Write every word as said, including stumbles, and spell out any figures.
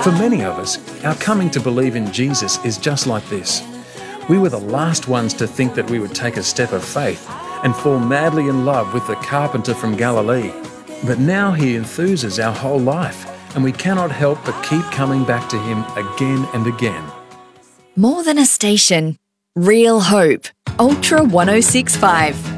For many of us, our coming to believe in Jesus is just like this. We were the last ones to think that we would take a step of faith and fall madly in love with the carpenter from Galilee. But now he enthuses our whole life, and we cannot help but keep coming back to him again and again. More than a station. Real hope. Ultra one oh six point five.